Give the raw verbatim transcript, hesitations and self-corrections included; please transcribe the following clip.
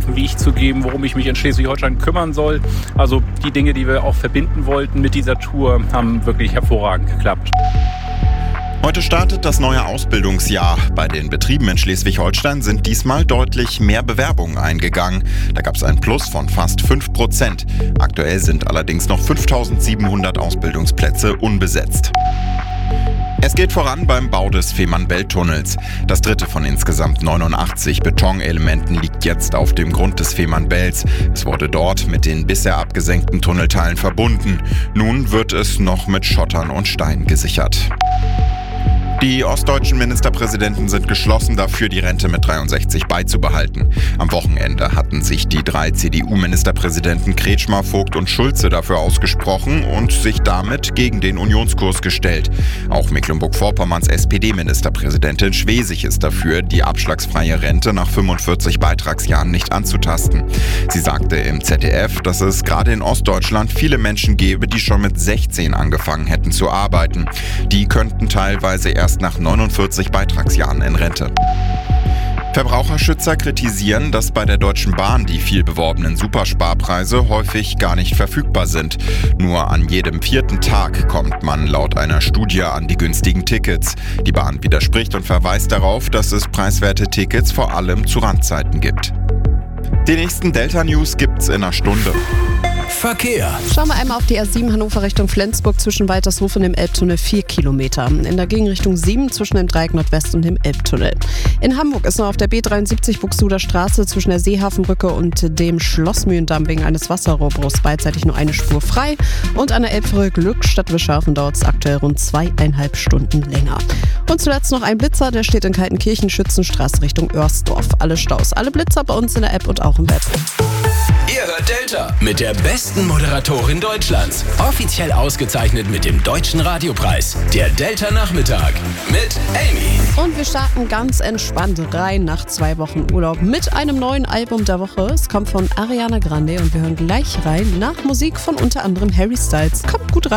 auf den Weg zu geben, worum ich mich in Schleswig-Holstein kümmern soll. Also die Dinge, die wir auch verbinden wollten mit dieser Tour, haben wirklich hervorragend geklappt. Heute startet das neue Ausbildungsjahr. Bei den Betrieben in Schleswig-Holstein sind diesmal deutlich mehr Bewerbungen eingegangen. Da gab es ein Plus von fast fünf Prozent. Aktuell sind allerdings noch fünftausendsiebenhundert Ausbildungsplätze unbesetzt. Es geht voran beim Bau des Fehmarnbelt-Tunnels. Das dritte von insgesamt neunundachtzig Betonelementen liegt jetzt auf dem Grund des Fehmarnbelts. Es wurde dort mit den bisher abgesenkten Tunnelteilen verbunden. Nun wird es noch mit Schottern und Stein gesichert. Die ostdeutschen Ministerpräsidenten sind geschlossen dafür, die Rente mit dreiundsechzig beizubehalten. Am Wochenende hatten sich die drei C D U-Ministerpräsidenten Kretschmer, Vogt und Schulze dafür ausgesprochen und sich damit gegen den Unionskurs gestellt. Auch Mecklenburg-Vorpommerns S P D-Ministerpräsidentin Schwesig ist dafür, die abschlagsfreie Rente nach fünfundvierzig Beitragsjahren nicht anzutasten. Sie sagte im Z D F, dass es gerade in Ostdeutschland viele Menschen gäbe, die schon mit sechzehn angefangen hätten zu arbeiten. Die könnten teilweise erst nach neunundvierzig Beitragsjahren in Rente. Verbraucherschützer kritisieren, dass bei der Deutschen Bahn die viel beworbenen Supersparpreise häufig gar nicht verfügbar sind. Nur an jedem vierten Tag kommt man laut einer Studie an die günstigen Tickets. Die Bahn widerspricht und verweist darauf, dass es preiswerte Tickets vor allem zu Randzeiten gibt. Die nächsten Delta-News gibt's in einer Stunde. Verkehr. Schauen wir einmal auf die R sieben Hannover Richtung Flensburg zwischen Waltershof und dem Elbtunnel vier Kilometer. In der Gegenrichtung sieben zwischen dem Dreieck Nordwest und dem Elbtunnel. In Hamburg ist noch auf der B dreiundsiebzig Buxtehuder Straße zwischen der Seehafenbrücke und dem Schlossmühlendamm wegen eines Wasserrohrbruchs beidseitig nur eine Spur frei. Und an der Elbbrücke Glückstadt-Wischhafen dauert es aktuell rund zweieinhalb Stunden länger. Und zuletzt noch ein Blitzer, der steht in Kaltenkirchen, Schützenstraße Richtung Oersdorf. Alle Staus, alle Blitzer bei uns in der App und auch im Web. Ihr hört Delta mit der besten Moderatorin Deutschlands. Offiziell ausgezeichnet mit dem Deutschen Radiopreis. Der Delta Nachmittag mit Amy. Und wir starten ganz entspannt rein nach zwei Wochen Urlaub mit einem neuen Album der Woche. Es kommt von Ariana Grande und wir hören gleich rein nach Musik von unter anderem Harry Styles. Kommt gut rein.